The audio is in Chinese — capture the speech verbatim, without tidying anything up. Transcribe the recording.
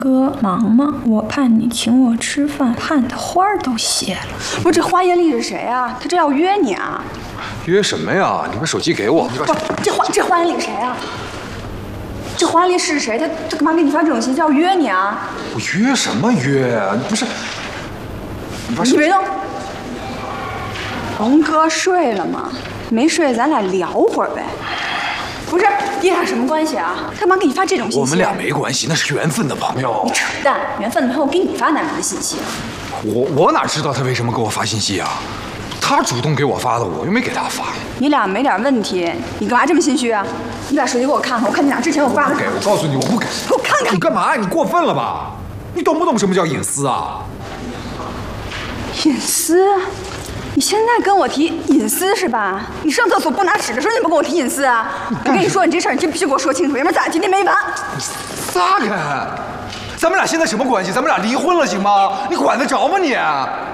哥，忙吗？我盼你请我吃饭，盼的花儿都谢了。 不是，这花眼里是谁啊？他这要约你啊？ 约什么呀？你把手机给我。你把不，这花这花眼里谁啊？这花眼里是谁？他他干嘛给你发这种信息要约你啊？ 我约什么约啊？不是，你把手你别动。龙哥睡了吗？没睡，咱俩聊会儿呗。不是，你俩什么关系啊？他干嘛给你发这种信息？ 我们俩没关系，那是缘分的朋友。 你扯淡！缘分的朋友给你发哪来的信息？ 我我哪知道他为什么给我发信息啊？他主动给我发的，我又没给他发。 你俩没点问题，你干嘛这么心虚啊？你把手机给我看看，我看你俩之前我挂的。 不给，我告诉你，我不给。 给我看看。 你干嘛呀？你过分了吧？你懂不懂什么叫隐私啊？ 隐私？你现在跟我提隐私是吧？你上厕所不拿纸的时候，你不跟我提隐私啊？我跟你说，你这事儿你真必须给我说清楚，要不然咱俩今天没完。 你撒开！咱们俩现在什么关系？咱们俩离婚了行吗？你管得着吗你？